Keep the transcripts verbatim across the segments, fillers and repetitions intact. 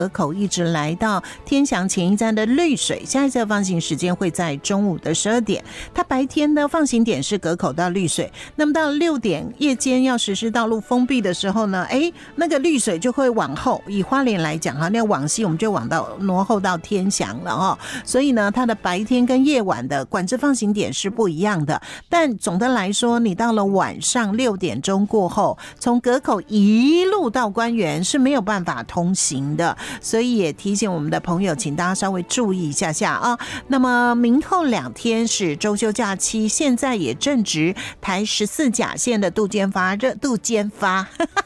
河口一直来到天祥前一站的绿水，下一次放行时间会在中午的十二点。它白天的放行点是河口到绿水，那么到六点夜间要实施道路封闭的时候呢，哎，那个绿水就会往后。以花莲来讲哈，那往西我们就往到挪后到天祥了哈。所以呢，它的白天跟夜晚的管制放行点是不一样的。但总的来说，你到了晚上六点钟过后，从河口一路到官园是没有办法通行的。所以也提醒我们的朋友，请大家稍微注意一下下啊。那么明后两天是周休假期，现在也正值台十四甲线的杜鹃花热杜鹃花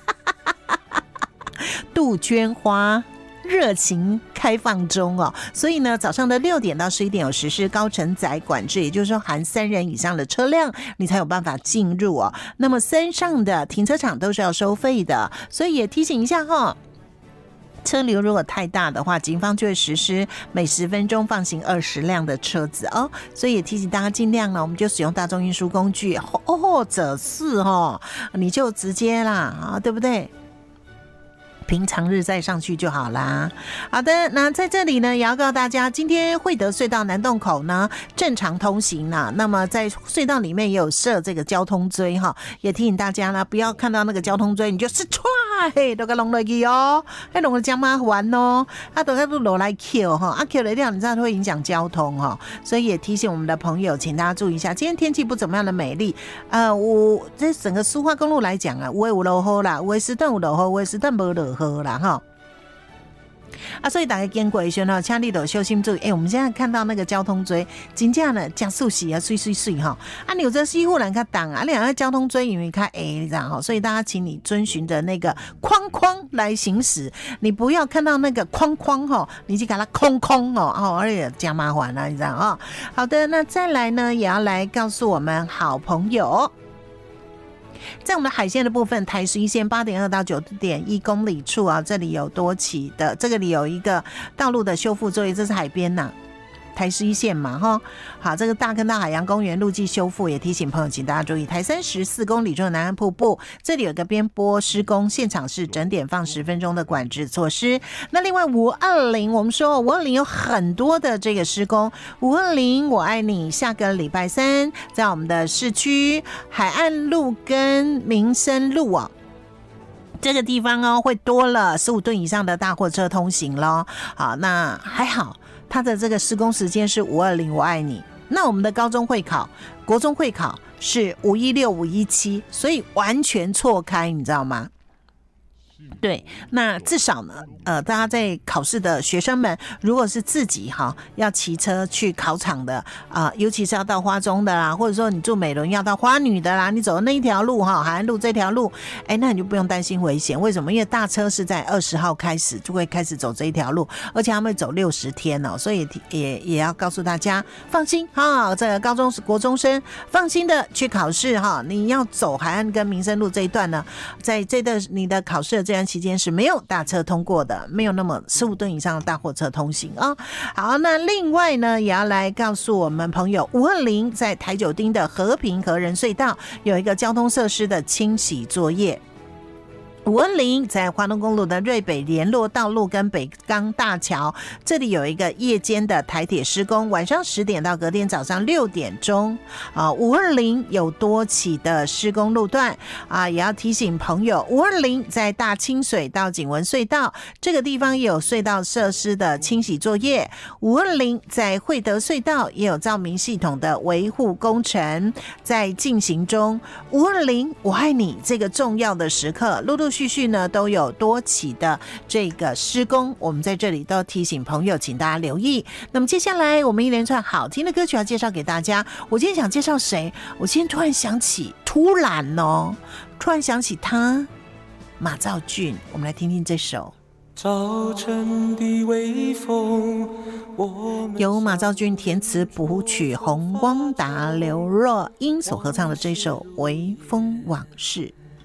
杜鹃花热情开放中哦，所以呢，早上的六点到十一点有实施高承载管制，也就是说含三人以上的车辆你才有办法进入哦。那么山上的停车场都是要收费的，所以也提醒一下哈、哦。车流如果太大的话，警方就会实施每十分钟放行二十辆的车子哦，所以也提醒大家尽量呢，我们就使用大众运输工具，或者是哦，你就直接啦啊，对不对？平常日再上去就好啦。好的，那在这里呢，也要告诉大家，今天惠德隧道南洞口呢正常通行啦。那么在隧道里面也有设这个交通锥哈，也提醒大家呢，不要看到那个交通锥你就是唰嘿都给弄落去哦，那弄个这样麻烦哦，啊都给落来 Q 哈，啊 Q 了掉，你知道会影响交通哈，所以也提醒我们的朋友，请大家注意一下，今天天气不怎么样的美丽，呃，我这整个苏花公路来讲啊，有的有落雨啦，有的时段有落雨，有的时段没落雨。喝啦哈啊，所以大家经过的时候，请你都小心注意。哎、欸，我们现在看到那个交通锥，真正呢加速时啊，水水水哈。啊，你有这西护栏较挡啊，两个交通锥因为较矮，你知道哈，所以大家请你遵循着那个框框来行驶，你不要看到那个框框哈，你就给它空空哦，哦，而且加麻烦了，你知道啊。好的，那再来呢，也要来告诉我们好朋友。在我们的海线的部分，台十一线八点二到九点一公里处啊，这里有多起的，这个里有一个道路的修复作业，这是海边呐、啊。台十一线嘛哈，好，这个大坑道海洋公园路基修复，也提醒朋友请大家注意。台三十四公里处的南岸瀑布，这里有个边坡施工，现场是整点放十分钟的管制措施。那另外五二零，我们说五二零有很多的这个施工，五二零我爱你，下个礼拜三在我们的市区海岸路跟民生路啊。这个地方哦，会多了十五吨以上的大货车通行咯。好，那还好。它的这个施工时间是五二零我爱你，那我们的高中会考、国中会考是五一六、五一七，所以完全错开，你知道吗？对，那至少呢，呃，大家在考试的学生们，如果是自己哈要骑车去考场的啊、呃，尤其是要到花中的啦，或者说你住美仑要到花女的啦，你走的那一条路哈，海岸路这条路，哎，那你就不用担心危险。为什么？因为大车是在二十号开始就会开始走这一条路，而且他们会走六十天哦，所以也也要告诉大家放心哈，这个高中国中生放心的去考试哈。你要走海岸跟民生路这一段呢，在这段你的考试的这段期间是没有大车通过的，没有那么十五吨以上的大货车通行啊、哦。好，那另外呢，也要来告诉我们朋友，五二零在台九丁的和平和仁隧道有一个交通设施的清洗作业。五二零在花东公路的瑞北联络道路跟北港大桥，这里有一个夜间的台铁施工，晚上十点到隔天早上六点钟啊。五二零有多起的施工路段啊，也要提醒朋友，五二零在大清水到景文隧道这个地方也有隧道设施的清洗作业。五二零在惠德隧道也有照明系统的维护工程在进行中。五二零我爱你这个重要的时刻，陆陆续续呢都有多起的这个施工，我们在这里都提醒朋友，请大家留意。那么接下来我们一连串好听的歌曲要介绍给大家。我今天想介绍谁？我今天突然想起，突然哦，突然想起他，马兆骏。我们来听听这首。 早晨的微风， 由马兆骏填词谱曲，洪光达、刘若英所合唱的这首《微风往事》。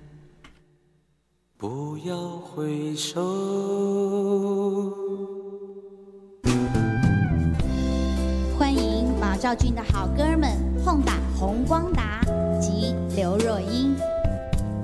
不要回首， 欢迎马兆骏的好哥们碰打洪光达及刘若英。